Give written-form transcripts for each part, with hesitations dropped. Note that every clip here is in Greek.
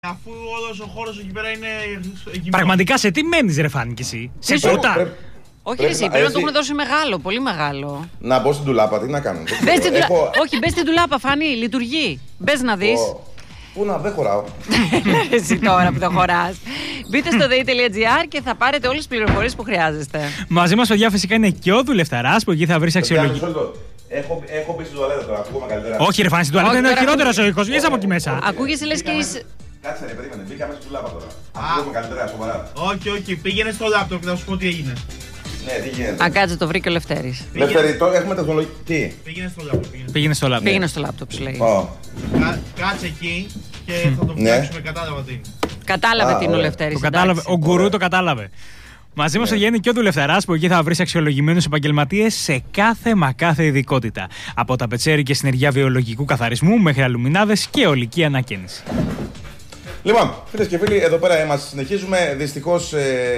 Αφού όλος ο χώρος εκεί πέρα είναι. Πραγματικά σε τι μένεις, ρε Φάνη, κι εσύ? Σε πότα. Όχι, εσύ, πρέπει να το έχουν δώσει μεγάλο, πολύ μεγάλο. Να μπω στην τουλάπα, τι να κάνω. Όχι, μπες στην τουλάπα, Φάνη, λειτουργεί. Μπες να δεις. Πού να, δεν χωράω. Εσύ τώρα που δεν χωράς. Μπείτε στο day.gr και θα πάρετε όλες τις πληροφορίες που χρειάζεστε. Μαζί μας, παιδιά, φυσικά είναι και ο Δουλευταράς που εκεί θα βρεις αξιολογική. Έχω μπει στην τουαλέτα τώρα, ακούγομαι καλύτερα. Όχι, ρε Φάνη, στην τουαλέτα είναι ο χειρότερος ο ήχος. Βγες από εκεί μέσα. Ακούγεσαι λες και είσαι. Κάτσε ρε, περίμενε, μπήκα μέσα στην τουλάπα τώρα. Ακούγομαι καλύτερα, σοβαρά. Όχι, πήγαινε στο λάπτοπ και θα σου πω τι έγινε. Ναι, τι γίνεται. Αν κάτσε το βρήκε ο Λευτέρης. Λευτέρη, τώρα έχουμε τεχνολογική. Τι? Πήγαινε στο λάπτοπ. Πήγαινε στο λάπτοπ, σου λέει. Κάτσε εκεί και θα το φτιάξουμε, κατάλαβα τι. Κατάλαβε τι είναι ο Λευτέρης. Ο γκουρού το κατάλαβε. Μαζί μας βγαίνει και ο Δουλευταράς που εκεί θα βρεις αξιολογημένους επαγγελματίες σε κάθε ειδικότητα. Από τα πετσέρι και συνεργεία βιολογικού καθαρισμού μέχρι αλουμινάδες και ολική ανακαίνιση. Λοιπόν, φίλες και φίλοι, εδώ πέρα μας συνεχίζουμε. Δυστυχώς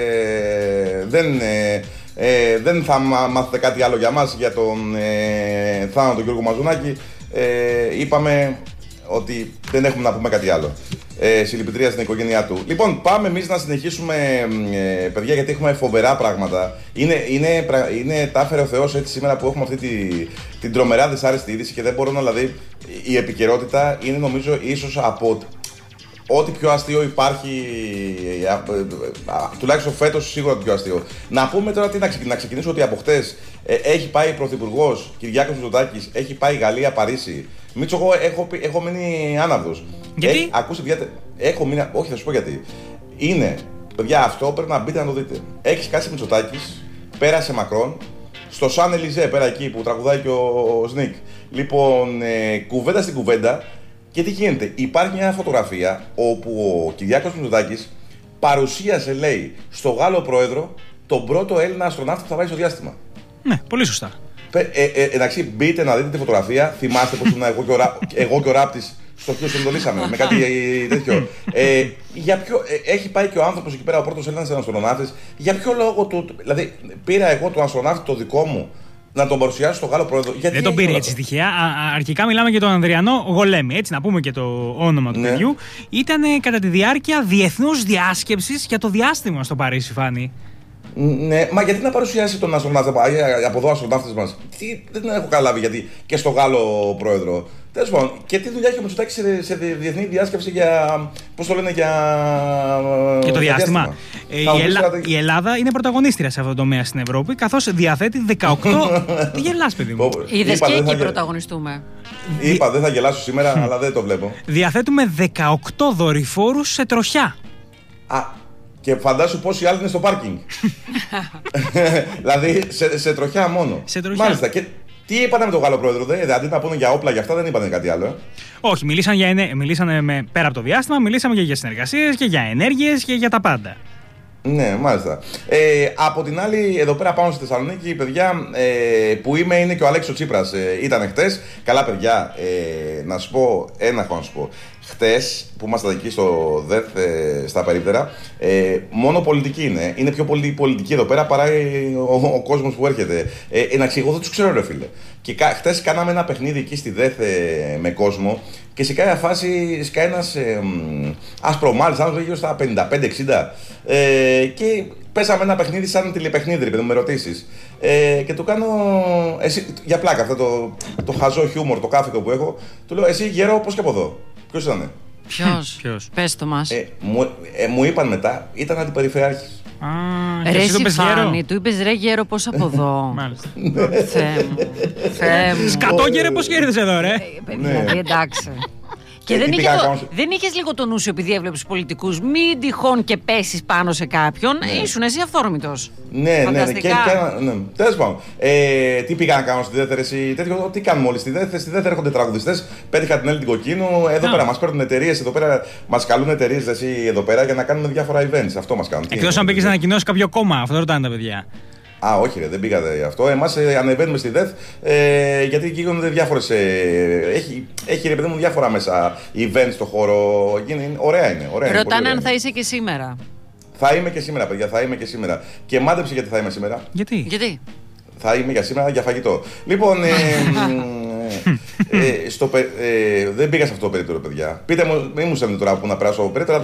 δεν θα μάθετε κάτι άλλο για μας, για τον θάνατο του Γιώργου Μαζουνάκη. Είπαμε ότι δεν έχουμε να πούμε κάτι άλλο. Συλληπιτρία στην οικογένειά του. Λοιπόν, πάμε εμείς να συνεχίσουμε, παιδιά, γιατί έχουμε φοβερά πράγματα. Τα έφερε ο Θεός έτσι σήμερα που έχουμε αυτή την τρομερά δυσάρεστη είδηση και δεν μπορώ να, δηλαδή, η επικαιρότητα είναι, νομίζω, ίσως από ό,τι πιο αστείο υπάρχει, τουλάχιστον φέτος σίγουρα το πιο αστείο. Να πούμε τώρα να ξεκινήσω ότι από χτες έχει πάει ο Πρωθυπουργός Κυριάκος Μητσοτάκης, έχει πάει Γαλλία, Παρίσι. Μίτσο, εγώ έχω μείνει άναυδος. Γιατί? Έχω μείνει, όχι, θα σου πω γιατί. Είναι, παιδιά, αυτό πρέπει να μπείτε να το δείτε. Έχει σκάσει Μητσοτάκης, πέρασε Μακρόν, στο Σαν Ελιζέ, πέρα εκεί που τραγουδάει και ο Σνικ. Λοιπόν, κουβέντα στην κουβέντα. Και τι γίνεται, υπάρχει μια φωτογραφία όπου ο Κυριάκος Μητσοτάκης παρουσίασε, λέει, στο Γάλλο πρόεδρο τον πρώτο Έλληνα αστροναύτη που θα πάει στο διάστημα. Ναι, πολύ σωστά. Εντάξει, μπείτε να δείτε τη φωτογραφία. Θυμάστε πως ήμουν εγώ και ο Ράπτης στο οποίο συντονίσαμε με κάτι τέτοιο. Έχει πάει και ο άνθρωπος εκεί πέρα, ο πρώτος Έλληνας αστροναύτης. Για ποιο λόγο δηλαδή, πήρα εγώ τον αστροναύτη το δικό μου να τον παρουσιάσει στο Γάλλο πρόεδρο? Δεν τον πήρε έτσι τυχαία. Αρχικά μιλάμε για τον Ανδριανό Γολέμη. Έτσι, να πούμε και το όνομα του παιδιού. Ήταν κατά τη διάρκεια διεθνούς διάσκεψης για το διάστημα στο Παρίσι, Φάνη. Ναι, μα γιατί να παρουσιάσει τον αστροναύτη από εδώ, αστροναύτες μας? Δεν έχω καταλάβει γιατί και στο Γάλλο πρόεδρο. Τέλος πάντων, και τι δουλειά έχει ο Μητσοτάκης σε διεθνή διάσκεψη για. Πώς το λένε, για το διάστημα. Η Ελλάδα είναι πρωταγωνίστρια σε αυτό το τομέα στην Ευρώπη, καθώς διαθέτει 18. Τι γελάς, παιδί μου? Είδες και εκεί πρωταγωνιστούμε. Είπα, δεν θα γελάσω σήμερα, αλλά δεν το βλέπω. Διαθέτουμε 18 δορυφόρους σε τροχιά. Και φαντάσου πόσοι άλλοι είναι στο πάρκινγκ. Δηλαδή σε τροχιά μόνο. Σε τροχιά. Μάλιστα. Και τι είπανε με τον Γάλλο πρόεδρο? Αντί να πούνε για όπλα, για αυτά δεν είπανε κάτι άλλο. Όχι, μιλήσανε πέρα από το διάστημα, μιλήσαμε και για συνεργασίες και για ενέργειες και για τα πάντα. Ναι, μάλιστα. Από την άλλη, εδώ πέρα πάνω στη Θεσσαλονίκη, παιδιά, που είναι και ο Αλέξης ο Τσίπρας. Ήταν χτες. Καλά, παιδιά, να σου πω, έχω να σου πω. Χτες που ήμασταν εκεί στο ΔΕΘ, στα περίπτερα, μόνο πολιτική είναι. Είναι πιο πολύ πολιτική εδώ πέρα παρά ο κόσμος που έρχεται. Εγώ δεν τους ξέρω, ρε φίλε. Και χτες κάναμε ένα παιχνίδι εκεί στη ΔΕΘ με κόσμο και σε κάποια φάση σκάει ένας ασπρομάλης, άνθρωπος γύρω στα 55-60. Και πέσαμε ένα παιχνίδι σαν τηλεπαιχνίδι, παιδί μου, με ερωτήσεις. Και του κάνω, εσύ, για πλάκα, αυτό το χαζό χιούμορ, το κάφικο που έχω, του λέω, εσύ γέρο, πώς και από εδώ? Ποιος ήτανε? Ποιος? Πες το μας. Μου είπαν μετά, ήταν αντιπεριφερειάρχης. Ρε Φάνη, του είπες, ρε γέρο, πώς από εδώ? Μάλιστα. Θεέ μου. Σκατόγερε, πώς χαίρεσαι εδώ, ρε? Δηλαδή, εντάξει. Και δεν είχες λίγο τον νου σου επειδή έβλεπες πολιτικούς? Μην τυχόν και πέσεις πάνω σε κάποιον. Ήσουν εσύ αυθόρμητος. Ναι. Τέλος πάντων. Τι πήγα να κάνω στη δεύτερη, τέτοιο, τι κάνουμε όλοι στη δεύτερη? Στη δεύτερη έρχονται τραγουδιστές. Πέτυχα την Έλλη την Κοκκίνου. Εδώ πέρα μας παίρνουν εταιρείες. Εδώ πέρα μας καλούν εταιρείες εδώ πέρα για να κάνουμε διάφορα events. Αυτό μας κάνουν. Εκτός αν πήγες να ανακοινώσεις κάποιο κόμμα. Αυτό ρωτάνε τα παιδιά. Όχι, ρε, δεν πήγατε γι' αυτό. Εμάς ανεβαίνουμε στη ΔΕΘ γιατί εκεί γίνονται διάφορες. Έχει, ρε παιδί μου, διάφορα μέσα events στο χώρο. Ωραία είναι. Ρωτάνε αν θα είσαι και σήμερα. Θα είμαι και σήμερα, παιδιά, θα είμαι και σήμερα. Και μάντεψε γιατί θα είμαι σήμερα. Γιατί? Θα είμαι για σήμερα για φαγητό. Λοιπόν, Δεν πήγα σε αυτό το περίπτωρο, παιδιά. Πείτε μου, μην μου στέλνετε τώρα που να περάσω από περίπτωρα.